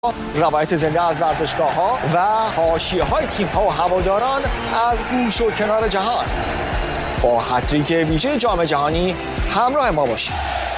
روایت زنده از ورزشگاه‌ها و حاشیه‌های تیم‌ها و هواداران از گوش و کنار جهان. با هتریک ویژه جام جهانی همراه ما باشید.